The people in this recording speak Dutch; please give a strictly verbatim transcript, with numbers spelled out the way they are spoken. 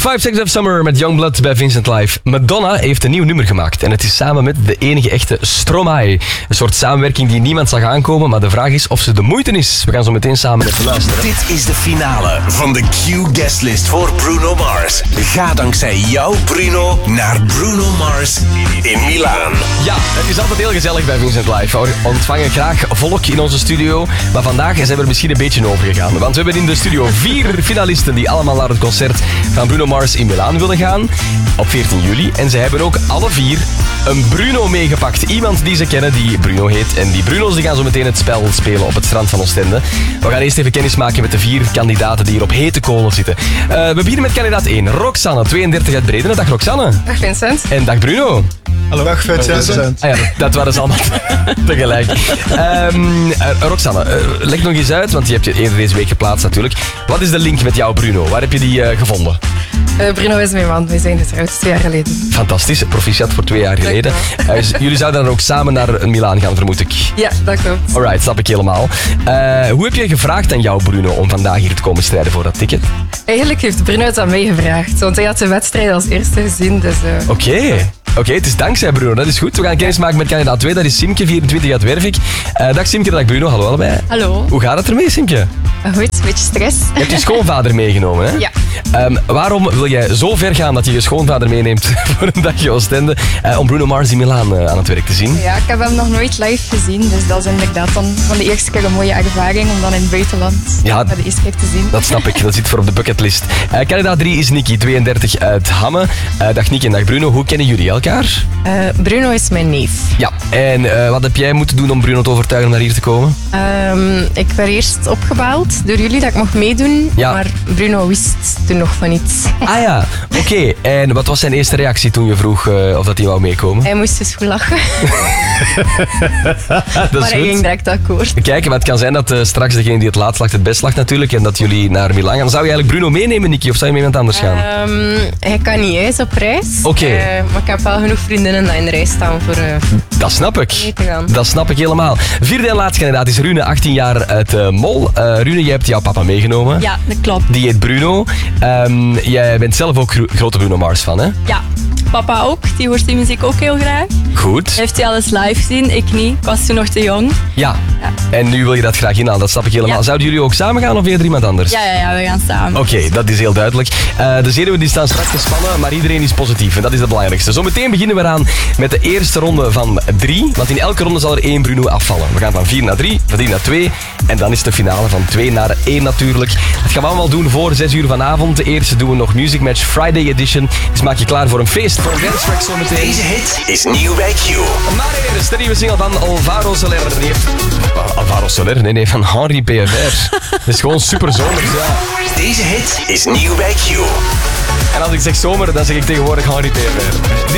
Five Seconds of Summer met Youngblood bij Vincent Live. Madonna heeft een nieuw nummer gemaakt en het is samen met de enige echte Stromae. Een soort samenwerking die niemand zag aankomen, maar de vraag is of ze de moeite is. We gaan zo meteen samen even luisteren. Dit is de finale van de Q-guestlist voor Bruno Mars. Ga dankzij jou, Bruno, naar Bruno Mars in Milaan. Ja, het is altijd heel gezellig bij Vincent Live. We ontvangen graag volk in onze studio, maar vandaag zijn we er misschien een beetje over gegaan. Want we hebben in de studio vier finalisten die allemaal naar het concert van Bruno Mars in Milaan willen gaan op veertien juli. En ze hebben ook alle vier een Bruno meegepakt. Iemand die ze kennen die Bruno heet. En die Bruno's die gaan zo meteen het spel spelen op het strand van Oostende. We gaan eerst even kennis maken met de vier kandidaten die hier op hete kolen zitten. Uh, we beginnen met kandidaat één, Roxanne, tweeëndertig uit Bredene. Dag Roxanne. Dag Vincent. En dag Bruno. Hallo. Dag Vincent. Ah ja, dat waren ze allemaal tegelijk. Um, uh, Roxanne, uh, leg nog eens uit, want die heb je eerder deze week geplaatst natuurlijk. Wat is de link met jou, Bruno? Waar heb je die uh, gevonden? Uh, Bruno is mijn man. Wij zijn getrouwd twee jaar geleden. Fantastisch. Proficiat voor twee jaar geleden. Uh, dus jullie zouden dan ook samen naar Milaan gaan, vermoed ik. Ja, dat klopt. Alright, snap ik helemaal. Uh, hoe heb je gevraagd aan jou, Bruno, om vandaag hier te komen strijden voor dat ticket? Eigenlijk heeft Bruno het aan mij gevraagd, want hij had de wedstrijd als eerste gezien. Dus, uh... Oké. Okay. Oké, okay, het is dankzij Bruno, dat is goed. We gaan kennis maken met kandidaat twee, dat is Simke, vierentwintig uit Wervik. Uh, dag Simke, dag Bruno, hallo allebei. Hallo. Hoe gaat het ermee, Simke? Uh, goed, een beetje stress. Je hebt je schoonvader meegenomen, hè? Ja. Um, waarom wil jij zo ver gaan dat je je schoonvader meeneemt voor een dagje Oostende uh, om Bruno Mars in Milaan uh, aan het werk te zien? Ja, ik heb hem nog nooit live gezien, dus dat is inderdaad dan van de eerste keer een mooie ervaring om dan in het buitenland ja, voor de eerste keer te zien. Dat snap ik, dat zit voor op de bucketlist. Uh, kandidaat drie is Nikki, tweeëndertig uit Hamme. Uh, dag Nikki en dag Bruno, hoe kennen jullie elkaar? Uh, Bruno is mijn neef. Ja, en uh, wat heb jij moeten doen om Bruno te overtuigen om naar hier te komen? Um, ik werd eerst opgebeld door jullie dat ik mocht meedoen, ja. maar Bruno wist toen nog van niets. Ah ja, oké. Okay. En wat was zijn eerste reactie toen je vroeg uh, of dat hij wou meekomen? Hij moest dus goed lachen. dat is maar hij goed. ging direct akkoord. Kijk, maar het kan zijn dat uh, straks degene die het laatst lacht het best lacht natuurlijk en dat jullie naar Milaan gaan. Zou je eigenlijk Bruno meenemen, Nikki, of zou je met iemand anders gaan? Um, hij kan niet, hij is op reis. Oké. Okay. Uh, maar ik heb wel genoeg vriendinnen die in de reis staan voor uh, dat snap ik. mee te gaan. Dat snap ik helemaal. Vierde en laatste kandidaat is Rune, achttien jaar uit uh, Mol. Uh, Rune, jij hebt jouw papa meegenomen. Ja, dat klopt. Die heet Bruno. Um, jij bent zelf ook gro- grote Bruno Mars fan, hè? Ja, papa ook. Die hoort die muziek ook heel graag. Goed. Heeft hij alles live gezien? Ik niet. Ik was toen nog te jong. Ja. ja. En nu wil je dat graag inhalen, dat snap ik helemaal. Ja. Zouden jullie ook samen gaan of eerder iemand anders? Ja, ja, ja, we gaan samen. Oké, okay, dat is heel duidelijk. Uh, de zenuwen die staan straks te spannen, maar iedereen is positief en dat is het belangrijkste. Zometeen beginnen we aan met de eerste ronde van drie, want in elke ronde zal er één Bruno afvallen. We gaan van vier naar drie, van drie naar twee en dan is de finale van twee naar één natuurlijk. Dat gaan we allemaal doen voor zes uur vanavond. De eerste doen we nog Music Match Friday Edition. Dus maak je klaar voor een feest, voor een dance track zometeen. Deze hit is nieuw bij Q. Maar eerst de nieuwe single van Alvaro Soler. Nee, Alvaro Soler? Nee, nee, van Henry P F R. Dat is gewoon super zomers, ja. Deze hit is nieuw bij Q. En als ik zeg zomer, dan zeg ik tegenwoordig Henry P F R.